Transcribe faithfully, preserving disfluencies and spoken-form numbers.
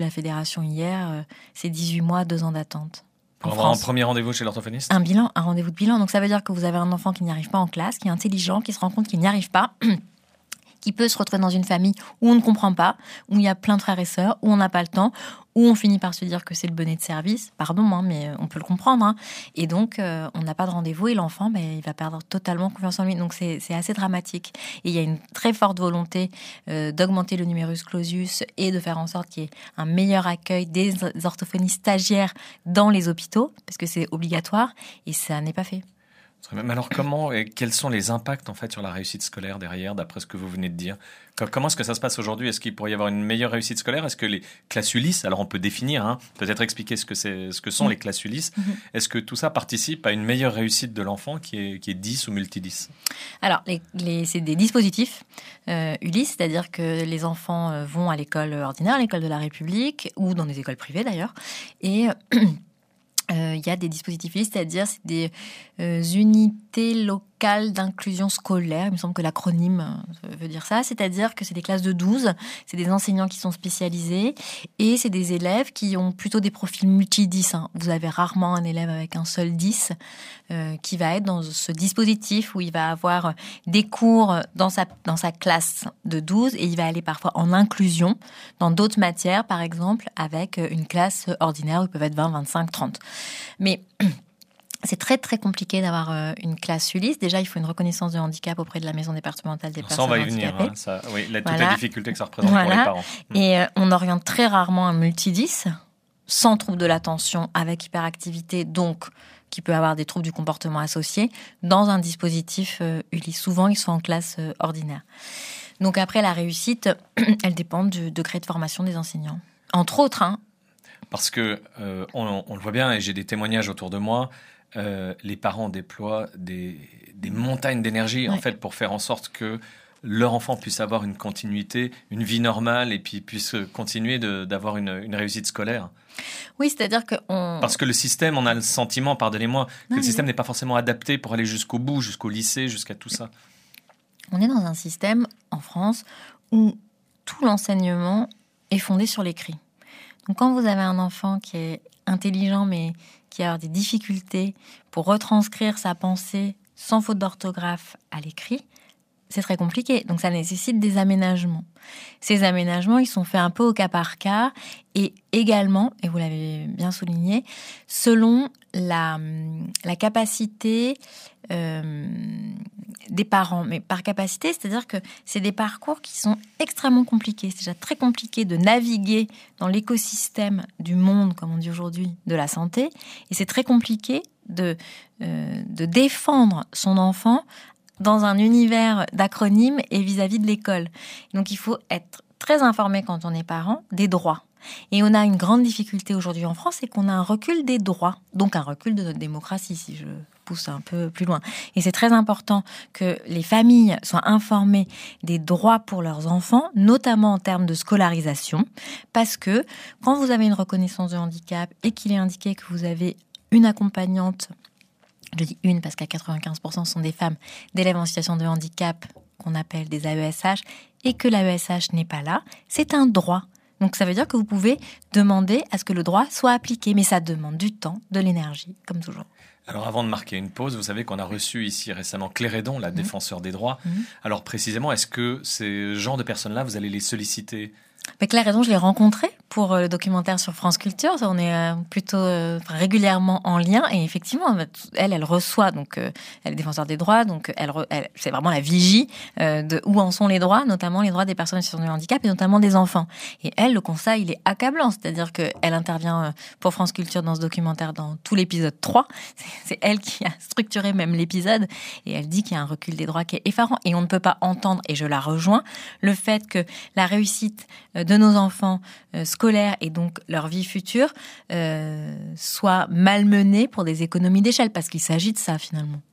La fédération hier, euh, c'est dix-huit mois, deux ans d'attente. Pour avoir un premier rendez-vous chez l'orthophoniste ? Un bilan, un rendez-vous de bilan. Donc ça veut dire que vous avez un enfant qui n'y arrive pas en classe, qui est intelligent, qui se rend compte qu'il n'y arrive pas, qui peut se retrouver dans une famille où on ne comprend pas, où il y a plein de frères et sœurs, où on n'a pas le temps, où on finit par se dire que c'est le bonnet de service. Pardon, hein, mais on peut le comprendre. Hein. Et donc, euh, on n'a pas de rendez-vous et l'enfant, ben, il va perdre totalement confiance en lui. Donc, c'est, c'est assez dramatique. Et il y a une très forte volonté euh, d'augmenter le numerus clausus et de faire en sorte qu'il y ait un meilleur accueil des orthophonistes stagiaires dans les hôpitaux, parce que c'est obligatoire et ça n'est pas fait. Mais alors comment et quels sont les impacts en fait sur la réussite scolaire derrière, d'après ce que vous venez de dire ? Comment est-ce que ça se passe aujourd'hui ? Est-ce qu'il pourrait y avoir une meilleure réussite scolaire ? Est-ce que les classes Ulysse, alors on peut définir, hein, peut-être expliquer ce que c'est, ce que sont mmh. les classes Ulysse. Mmh. Est-ce que tout ça participe à une meilleure réussite de l'enfant qui est qui est dix ou multidix ? Alors les, les, c'est des dispositifs euh, Ulysse, c'est-à-dire que les enfants vont à l'école ordinaire, à l'école de la République ou dans des écoles privées d'ailleurs, et il euh, y a des dispositifs, c'est-à-dire c'est des euh, unités locales d'inclusion scolaire. Il me semble que l'acronyme euh, veut dire ça. C'est-à-dire que c'est des classes de douze, c'est des enseignants qui sont spécialisés et c'est des élèves qui ont plutôt des profils multi-dix. Hein. Vous avez rarement un élève avec un seul dix euh, qui va être dans ce dispositif où il va avoir des cours dans sa, dans sa classe de douze et il va aller parfois en inclusion dans d'autres matières, par exemple, avec une classe ordinaire où ils peuvent être vingt, vingt-cinq, trente. Mais c'est très très compliqué d'avoir euh, une classe Ulysse. Déjà, il faut une reconnaissance de handicap auprès de la maison départementale des personnes handicapées. Ça, on va y venir. Hein, ça, oui, la, toute voilà. la difficulté que ça représente voilà. pour les parents. Et euh, on oriente très rarement un multidix, sans trouble de l'attention, avec hyperactivité, donc qui peut avoir des troubles du comportement associés, dans un dispositif euh, Ulysse. Souvent, ils sont en classe euh, ordinaire. Donc après, la réussite, elle dépend du degré de formation des enseignants. Entre autres, hein. Parce que euh, on, on le voit bien, et j'ai des témoignages autour de moi, euh, les parents déploient des, des montagnes d'énergie ouais. en fait pour faire en sorte que leur enfant puisse avoir une continuité, une vie normale, et puis puisse continuer de, d'avoir une, une réussite scolaire. Oui, c'est-à-dire que on... parce que le système, on a le sentiment, pardonnez-moi, que non, le système n'est pas forcément adapté pour aller jusqu'au bout, jusqu'au lycée, jusqu'à tout ça. On est dans un système en France où tout l'enseignement est fondé sur l'écrit. Donc, quand vous avez un enfant qui est intelligent, mais qui a des difficultés pour retranscrire sa pensée sans faute d'orthographe à l'écrit, c'est très compliqué. Donc, ça nécessite des aménagements. Ces aménagements, ils sont faits un peu au cas par cas et également, et vous l'avez bien souligné, selon la, la capacité euh, des parents. Mais par capacité, c'est-à-dire que c'est des parcours qui sont extrêmement compliqués. C'est déjà très compliqué de naviguer dans l'écosystème du monde, comme on dit aujourd'hui, de la santé. Et c'est très compliqué de, euh, de défendre son enfant dans un univers d'acronymes et vis-à-vis de l'école. Donc, il faut être très informé quand on est parent des droits. Et on a une grande difficulté aujourd'hui en France, c'est qu'on a un recul des droits, donc un recul de notre démocratie, si je pousse un peu plus loin. Et c'est très important que les familles soient informées des droits pour leurs enfants, notamment en termes de scolarisation, parce que quand vous avez une reconnaissance de handicap et qu'il est indiqué que vous avez une accompagnante, je dis une parce qu'à quatre-vingt-quinze pour cent sont des femmes d'élèves en situation de handicap qu'on appelle des A E S H et que l'A E S H n'est pas là, c'est un droit. Donc ça veut dire que vous pouvez demander à ce que le droit soit appliqué, mais ça demande du temps, de l'énergie, comme toujours. Alors avant de marquer une pause, vous savez qu'on a reçu ici récemment Claire Hédon, la mmh. défenseur des droits. Mmh. Alors précisément, est-ce que ces genres de personnes-là, vous allez les solliciter ? Mais Claire Hédon, je l'ai rencontrée pour le documentaire sur France Culture. On est plutôt euh, régulièrement en lien. Et effectivement, elle, elle reçoit, donc euh, elle est défenseur des droits, donc elle, elle c'est vraiment la vigie euh, de où en sont les droits, notamment les droits des personnes en situation de handicap et notamment des enfants. Et elle, le constat, il est accablant. C'est-à-dire qu'elle intervient pour France Culture dans ce documentaire dans tout l'épisode trois. C'est, c'est elle qui a structuré même l'épisode. Et elle dit qu'il y a un recul des droits qui est effarant. Et on ne peut pas entendre, et je la rejoins, le fait que la réussite de nos enfants euh, scolaires et donc leur vie future euh, soit malmenée pour des économies d'échelle, parce qu'il s'agit de ça finalement.